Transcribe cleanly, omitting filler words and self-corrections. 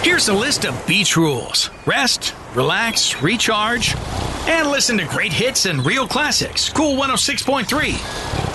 Here's a list of beach rules. Rest, relax, recharge, and listen to great hits and real classics. Cool 106.3.